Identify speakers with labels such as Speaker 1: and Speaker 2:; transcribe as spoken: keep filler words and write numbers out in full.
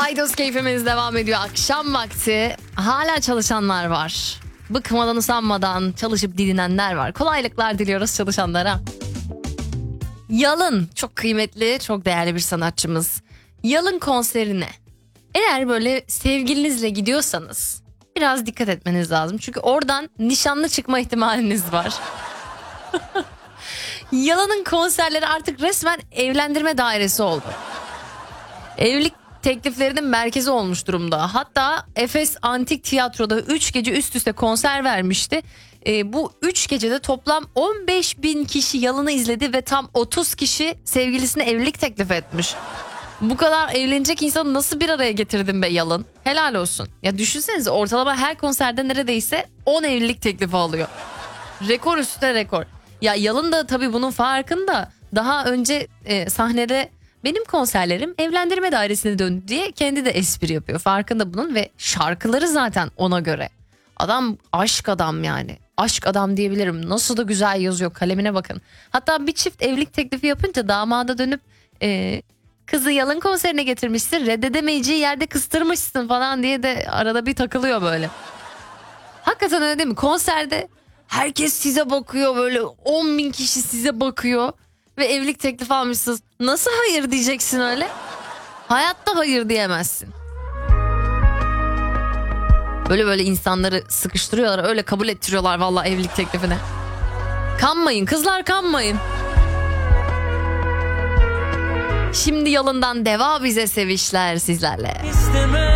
Speaker 1: Aydos keyfimiz devam ediyor. Akşam vakti hala çalışanlar var. Bıkmadan usanmadan çalışıp didinenler var. Kolaylıklar diliyoruz çalışanlara. Yalın çok kıymetli, çok değerli bir sanatçımız. Yalın konserine eğer böyle sevgilinizle gidiyorsanız biraz dikkat etmeniz lazım. Çünkü oradan nişanlı çıkma ihtimaliniz var. Yalın'ın konserleri artık resmen evlendirme dairesi oldu. Evlilik tekliflerinin merkezi olmuş durumda. Hatta Efes Antik Tiyatro'da üç gece üst üste konser vermişti. E, bu üç gecede toplam on beş bin kişi Yalın'ı izledi ve tam otuz kişi sevgilisine evlilik teklif etmiş. Bu kadar evlenecek insanı nasıl bir araya getirdin be Yalın? Helal olsun. Ya düşünsenize, ortalama her konserde neredeyse on evlilik teklifi alıyor. Rekor üstüne rekor. Ya Yalın da tabii bunun farkında. Daha önce e, sahnede benim konserlerim evlendirme dairesine döndü diye kendi de espri yapıyor. Farkında bunun ve şarkıları zaten ona göre. Adam aşk adam yani. Aşk adam diyebilirim. Nasıl da güzel yazıyor, kalemine bakın. Hatta bir çift evlilik teklifi yapınca damada dönüp e, kızı Yalın konserine getirmişsin, reddedemeyeceği yerde kıstırmışsın falan diye de arada bir takılıyor böyle. Hakikaten öyle değil mi? Konserde herkes size bakıyor, böyle on bin kişi size bakıyor ve evlilik teklifi almışsınız. Nasıl hayır diyeceksin öyle? Hayatta hayır diyemezsin. Böyle böyle insanları sıkıştırıyorlar, öyle kabul ettiriyorlar vallahi evlilik teklifine. Kanmayın kızlar, kanmayın. Şimdi Yalın'dan deva bize sevişler sizlerle. İsteme.